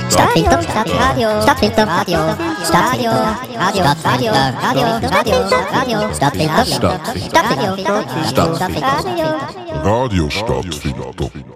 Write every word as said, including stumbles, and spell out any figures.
Stadtfilter, Stadtradio, Stadtfilter, Radio, Stadtfilter, Radio, Radio, Radio, Radio, Stadtfilter, Stadtfilter, Stadtfilter, Radio Stadtfilter.